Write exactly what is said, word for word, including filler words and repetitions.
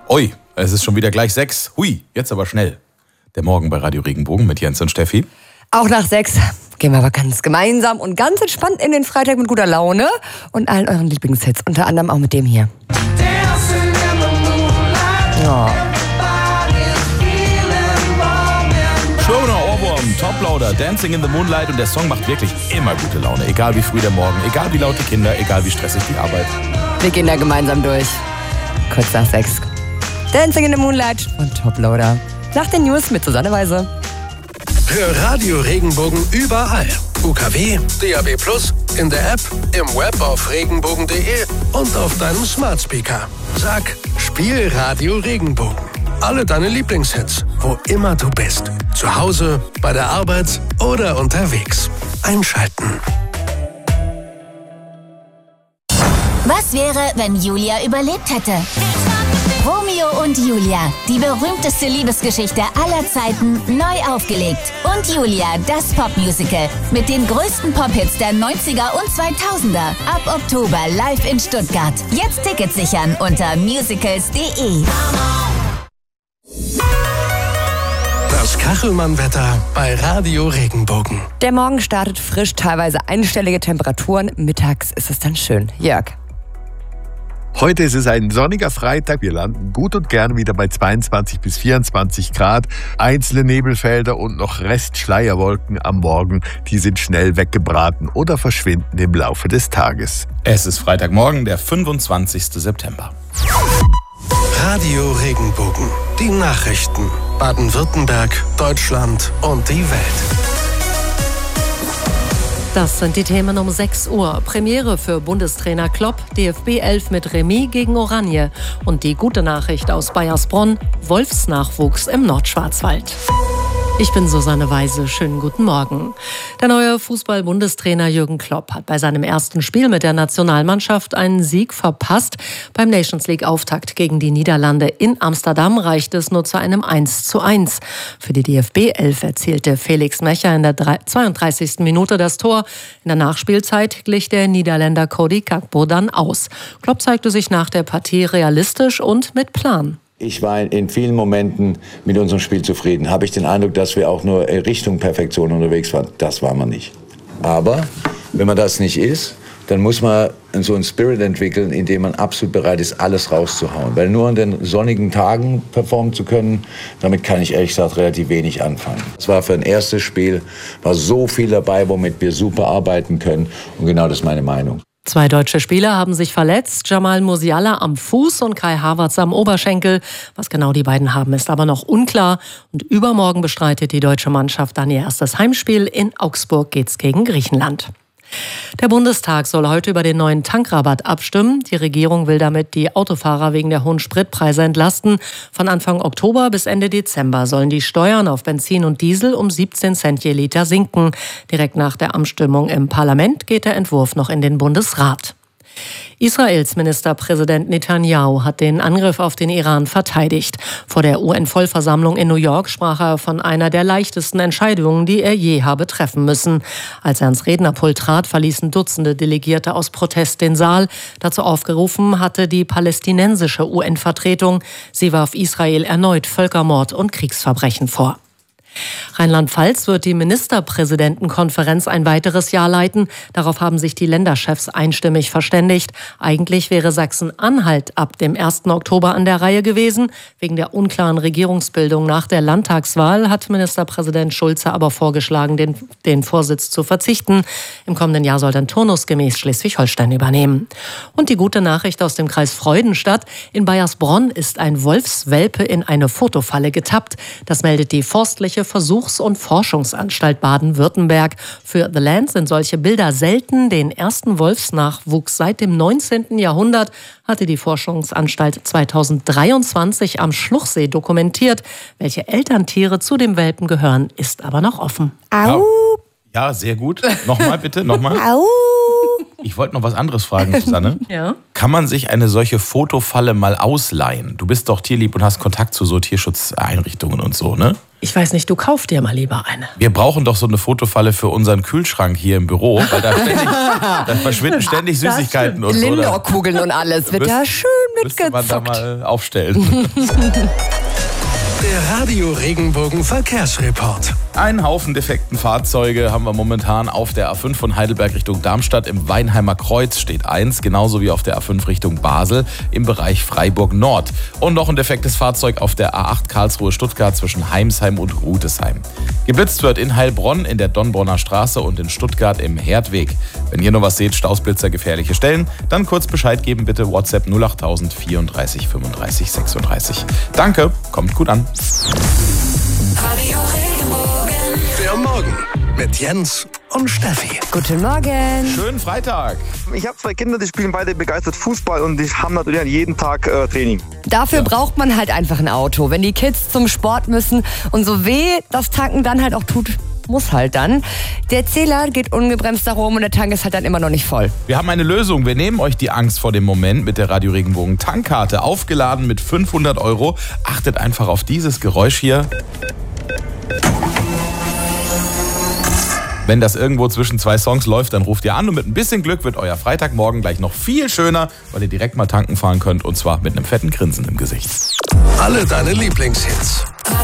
Ui, es ist schon wieder gleich sechs. Hui, jetzt aber schnell. Der Morgen bei Radio Regenbogen mit Jens und Steffi. Auch nach sechs gehen wir aber ganz gemeinsam und ganz entspannt in den Freitag mit guter Laune und allen euren Lieblingshits, unter anderem auch mit dem hier. Ja. Schöner Ohrwurm, Toplauder, Dancing in the Moonlight, und der Song macht wirklich immer gute Laune. Egal wie früh der Morgen, egal wie laut die Kinder, egal wie stressig die Arbeit. Wir gehen da gemeinsam durch. Kurz nach sechs. Dancing in the Moonlight und Toplauder. Nach den News mit Susanne Weise. Hör Radio Regenbogen überall. U K W, D A B plus, in der App, im Web auf regenbogen punkt de und auf deinem Smart Speaker. Sag, spiel Radio Regenbogen. Alle deine Lieblingshits, wo immer du bist. Zu Hause, bei der Arbeit oder unterwegs. Einschalten. Was wäre, wenn Julia überlebt hätte? Romeo und Julia, die berühmteste Liebesgeschichte aller Zeiten, neu aufgelegt. Und Julia, das Popmusical mit den größten Pop-Hits der neunziger und zweitausender. Ab Oktober live in Stuttgart. Jetzt Tickets sichern unter musicals punkt de. Das Kachelmann-Wetter bei Radio Regenbogen. Der Morgen startet frisch, teilweise einstellige Temperaturen. Mittags ist es dann schön. Jörg. Heute ist es ein sonniger Freitag. Wir landen gut und gern wieder bei zweiundzwanzig bis vierundzwanzig Grad. Einzelne Nebelfelder und noch Restschleierwolken am Morgen. Die sind schnell weggebraten oder verschwinden im Laufe des Tages. Es ist Freitagmorgen, der fünfundzwanzigsten September. Radio Regenbogen. Die Nachrichten. Baden-Württemberg, Deutschland und die Welt. Das sind die Themen um sechs Uhr. Premiere für Bundestrainer Klopp, D F B elf mit Remis gegen Oranje. Und die gute Nachricht aus Baiersbronn, Wolfsnachwuchs im Nordschwarzwald. Ich bin Susanne Weise. Schönen guten Morgen. Der neue Fußball-Bundestrainer Jürgen Klopp hat bei seinem ersten Spiel mit der Nationalmannschaft einen Sieg verpasst. Beim Nations-League-Auftakt gegen die Niederlande in Amsterdam reichte es nur zu einem eins zu eins. Für die D F B elf erzielte Felix Mecher in der zweiunddreißigsten Minute das Tor. In der Nachspielzeit glich der Niederländer Cody Gakpo dann aus. Klopp zeigte sich nach der Partie realistisch und mit Plan. Ich war in vielen Momenten mit unserem Spiel zufrieden. Habe ich den Eindruck, dass wir auch nur Richtung Perfektion unterwegs waren. Das war man nicht. Aber wenn man das nicht ist, dann muss man so einen Spirit entwickeln, in dem man absolut bereit ist, alles rauszuhauen. Weil nur an den sonnigen Tagen performen zu können, damit kann ich ehrlich gesagt relativ wenig anfangen. Es war für ein erstes Spiel, war so viel dabei, womit wir super arbeiten können. Und genau das ist meine Meinung. Zwei deutsche Spieler haben sich verletzt, Jamal Musiala am Fuß und Kai Havertz am Oberschenkel. Was genau die beiden haben, ist aber noch unklar. Und übermorgen bestreitet die deutsche Mannschaft dann ihr erstes Heimspiel. In Augsburg geht's gegen Griechenland. Der Bundestag soll heute über den neuen Tankrabatt abstimmen. Die Regierung will damit die Autofahrer wegen der hohen Spritpreise entlasten. Von Anfang Oktober bis Ende Dezember sollen die Steuern auf Benzin und Diesel um siebzehn Cent je Liter sinken. Direkt nach der Abstimmung im Parlament geht der Entwurf noch in den Bundesrat. Israels Ministerpräsident Netanyahu hat den Angriff auf den Iran verteidigt. Vor der U N-Vollversammlung in New York sprach er von einer der leichtesten Entscheidungen, die er je habe treffen müssen. Als er ans Rednerpult trat, verließen Dutzende Delegierte aus Protest den Saal. Dazu aufgerufen hatte die palästinensische U N-Vertretung. Sie warf Israel erneut Völkermord und Kriegsverbrechen vor. Rheinland-Pfalz wird die Ministerpräsidentenkonferenz ein weiteres Jahr leiten. Darauf haben sich die Länderchefs einstimmig verständigt. Eigentlich wäre Sachsen-Anhalt ab dem ersten Oktober an der Reihe gewesen. Wegen der unklaren Regierungsbildung nach der Landtagswahl hat Ministerpräsident Schulze aber vorgeschlagen, den, den Vorsitz zu verzichten. Im kommenden Jahr soll dann turnusgemäß Schleswig-Holstein übernehmen. Und die gute Nachricht aus dem Kreis Freudenstadt. In Baiersbronn ist ein Wolfswelpe in eine Fotofalle getappt. Das meldet die forstliche Versuchs- und Forschungsanstalt Baden-Württemberg. Für The Land sind solche Bilder selten. Den ersten Wolfsnachwuchs seit dem neunzehnten Jahrhundert hatte die Forschungsanstalt zweitausenddreiundzwanzig am Schluchsee dokumentiert. Welche Elterntiere zu dem Welpen gehören, ist aber noch offen. Au! Ja, sehr gut. Nochmal bitte, nochmal. Au! Ich wollte noch was anderes fragen, Susanne. Ja? Kann man sich eine solche Fotofalle mal ausleihen? Du bist doch tierlieb und hast Kontakt zu so Tierschutzeinrichtungen und so, ne? Ich weiß nicht, du kauf dir mal lieber eine. Wir brauchen doch so eine Fotofalle für unseren Kühlschrank hier im Büro, weil da, ständig, da verschwinden ständig Süßigkeiten und so. Lindor-Kugeln und alles wird da schön Müsste man da mitgezockt. mal aufstellen. Der Radio Regenbogen Verkehrsreport. Einen Haufen defekten Fahrzeuge haben wir momentan auf der A fünf von Heidelberg Richtung Darmstadt. Im Weinheimer Kreuz steht eins, genauso wie auf der A fünf Richtung Basel im Bereich Freiburg Nord. Und noch ein defektes Fahrzeug auf der A acht Karlsruhe-Stuttgart zwischen Heimsheim und Rudesheim. Geblitzt wird in Heilbronn in der Donnbronner Straße und in Stuttgart im Herdweg. Wenn ihr noch was seht, Stausblitzer, gefährliche Stellen, dann kurz Bescheid geben, bitte WhatsApp null acht null null vierunddreißig fünfunddreißig sechsunddreißig. Danke, kommt gut an. Radio Regenbogen. Der Morgen mit Jens und Steffi. Guten Morgen. Schönen Freitag. Ich habe zwei Kinder, die spielen beide begeistert Fußball und die haben natürlich jeden Tag äh, Training. Dafür braucht man halt einfach ein Auto. Wenn die Kids zum Sport müssen und so weh das Tanken dann halt auch tut, muss halt dann. Der Zähler geht ungebremst da rum und der Tank ist halt dann immer noch nicht voll. Wir haben eine Lösung. Wir nehmen euch die Angst vor dem Moment mit der Radio Regenbogen Tankkarte. Aufgeladen mit fünfhundert Euro. Achtet einfach auf dieses Geräusch hier. Wenn das irgendwo zwischen zwei Songs läuft, dann ruft ihr an und mit ein bisschen Glück wird euer Freitagmorgen gleich noch viel schöner, weil ihr direkt mal tanken fahren könnt und zwar mit einem fetten Grinsen im Gesicht. Alle deine Lieblingshits.